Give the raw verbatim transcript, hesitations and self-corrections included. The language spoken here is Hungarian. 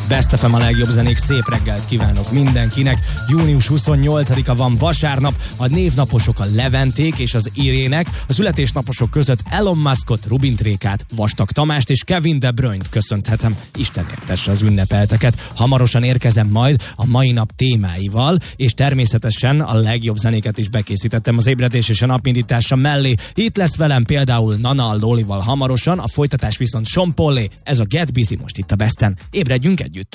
Best ef em a legjobb zenék, szép reggelt kívánok mindenkinek. június huszonnyolcadika van, vasárnap, a névnaposok a Leventék és az Irének, a születésnaposok között Elon Muskot, Rubin Trékát, Vastag Tamást és Kevin De Bruyne-t köszönhetem. Isten értesse az ünnepelteket. Hamarosan érkezem majd a mai nap témáival, és természetesen a legjobb zenéket is bekészítettem az ébredés és a napindítása mellé. Itt lesz velem például Nana Lolival hamarosan, a folytatás viszont Sean Paulé. Ez a Get Busy most itt a Besten. Ébredjünk együtt!